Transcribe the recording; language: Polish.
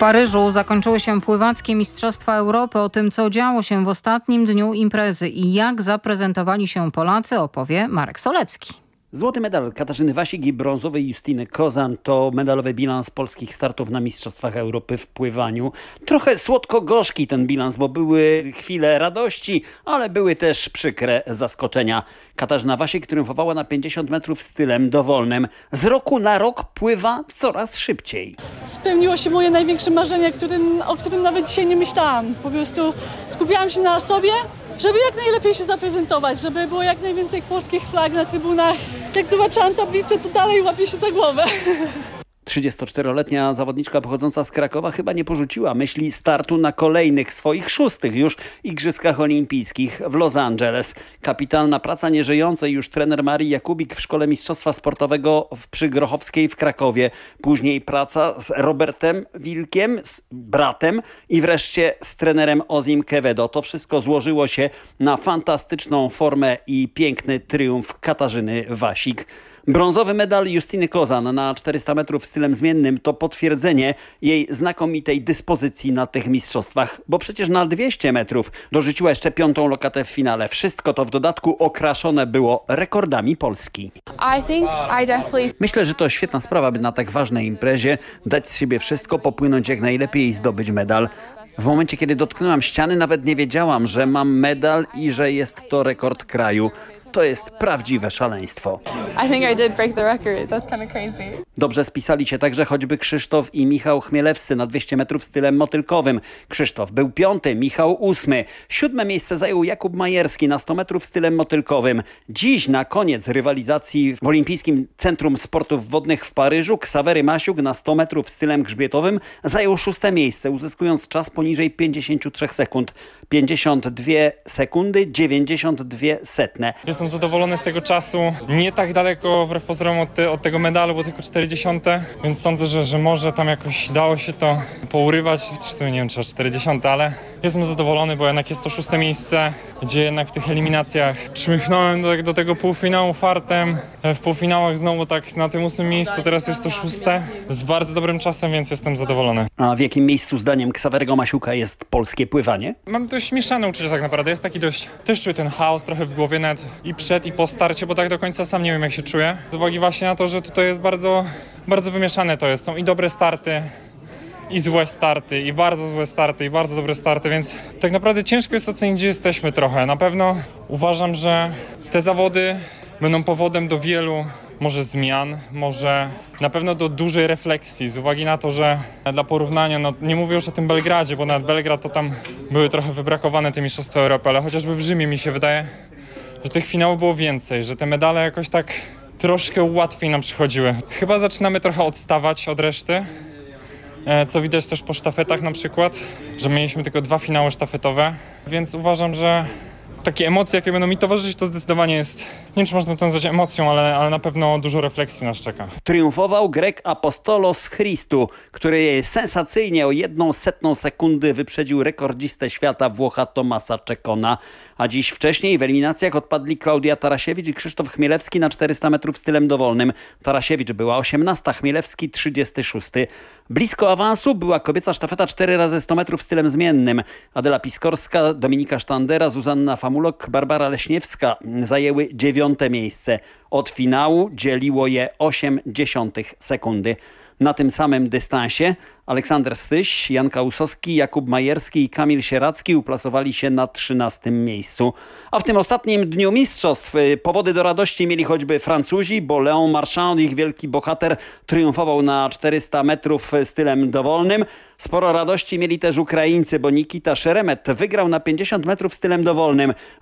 Paryżu zakończyły się pływackie Mistrzostwa Europy. O tym, co działo się w ostatnim dniu imprezy i jak zaprezentowali się Polacy, opowie Marek Solecki. Złoty medal Katarzyny Wasik i brązowy Justyny Kozan to medalowy bilans polskich startów na Mistrzostwach Europy w pływaniu. Trochę słodko-gorzki ten bilans, bo były chwile radości, ale były też przykre zaskoczenia. Katarzyna Wasik triumfowała na 50 metrów stylem dowolnym. Z roku na rok pływa coraz szybciej. Spełniło się moje największe marzenie, o którym nawet dzisiaj nie myślałam. Po prostu skupiałam się na sobie, żeby jak najlepiej się zaprezentować, żeby było jak najwięcej polskich flag na trybunach. Jak zobaczyłam tablicę, to dalej łapię się za głowę. 34-letnia zawodniczka pochodząca z Krakowa chyba nie porzuciła myśli startu na kolejnych swoich 6. już Igrzyskach Olimpijskich w Los Angeles. Kapitalna praca nieżyjącej już trener Marii Jakubik w Szkole Mistrzostwa Sportowego przy Grochowskiej w Krakowie. Później praca z Robertem Wilkiem, z bratem i wreszcie z trenerem Ozim Quevedo. To wszystko złożyło się na fantastyczną formę i piękny triumf Katarzyny Wasik. Brązowy medal Justyny Kozan na 400 metrów stylem zmiennym to potwierdzenie jej znakomitej dyspozycji na tych mistrzostwach, bo przecież na 200 metrów dorzuciła jeszcze 5. lokatę w finale. Wszystko to w dodatku okraszone było rekordami Polski. Myślę, że to świetna sprawa, by na tak ważnej imprezie dać z siebie wszystko, popłynąć jak najlepiej i zdobyć medal. W momencie, kiedy dotknęłam ściany, nawet nie wiedziałam, że mam medal i że jest to rekord kraju. To jest prawdziwe szaleństwo. Dobrze spisali się także choćby Krzysztof i Michał Chmielewscy na 200 metrów stylem motylkowym. Krzysztof był 5., Michał 8. 7. miejsce zajął Jakub Majerski na 100 metrów stylem motylkowym. Dziś na koniec rywalizacji w Olimpijskim Centrum Sportów Wodnych w Paryżu Ksawery Masiuk na 100 metrów stylem grzbietowym zajął 6. miejsce, uzyskując czas poniżej 53 sekund. 52 sekundy 92 setne. Jestem zadowolony z tego czasu. Nie tak daleko wbrew pozorom od tego medalu, bo tylko 40, więc sądzę, że może tam jakoś dało się to pourywać. W sumie nie wiem, czy 40, ale jestem zadowolony, bo jednak jest to 6. miejsce, gdzie jednak w tych eliminacjach czmychnąłem do tego półfinału fartem. W półfinałach znowu tak na tym 8. miejscu, teraz jest to 6. z bardzo dobrym czasem, więc jestem zadowolony. A w jakim miejscu zdaniem Ksawerego Masiuka jest polskie pływanie? Mam dość mieszane uczucia tak naprawdę. Jest taki też czuję ten chaos trochę w głowie nawet i przed i po starcie, bo tak do końca sam nie wiem jak się czuję. Z uwagi właśnie na to, że tutaj jest bardzo, bardzo wymieszane to jest. Są i dobre starty, i złe starty, i bardzo złe starty, i bardzo dobre starty, więc tak naprawdę ciężko jest ocenić, gdzie jesteśmy trochę. Na pewno uważam, że te zawody będą powodem do wielu może zmian, może na pewno do dużej refleksji z uwagi na to, że dla porównania, no nie mówię już o tym Belgradzie, bo nawet Belgrad to tam były trochę wybrakowane te Mistrzostwa Europy, ale chociażby w Rzymie mi się wydaje, że tych finałów było więcej, że te medale jakoś tak troszkę łatwiej nam przychodziły. Chyba zaczynamy trochę odstawać od reszty, co widać też po sztafetach na przykład, że mieliśmy tylko 2 finały sztafetowe, więc uważam, że takie emocje, jakie będą mi towarzyszyć, to zdecydowanie jest, nie wiem, czy można to nazwać emocją, ale na pewno dużo refleksji nas czeka. Triumfował Grek Apostolos Christou, który sensacyjnie o 1/100 sekundy wyprzedził rekordzistę świata Włocha Tomasa Czekona. A dziś wcześniej w eliminacjach odpadli Klaudia Tarasiewicz i Krzysztof Chmielewski na 400 metrów stylem dowolnym. Tarasiewicz była 18, Chmielewski 36. Blisko awansu była kobieca sztafeta 4x100 metrów stylem zmiennym. Adela Piskorska, Dominika Sztandera, Zuzanna Famulok, Barbara Leśniewska zajęły 9. miejsce. Od finału dzieliło je 0,8 sekundy. Na tym samym dystansie Aleksander Styś, Jan Kałusowski, Jakub Majerski i Kamil Sieracki uplasowali się na 13. miejscu. A w tym ostatnim dniu mistrzostw powody do radości mieli choćby Francuzi, bo Léon Marchand, ich wielki bohater, triumfował na 400 metrów stylem dowolnym. Sporo radości mieli też Ukraińcy, bo Nikita Szeremet wygrał na 50 metrów stylem dowolnym.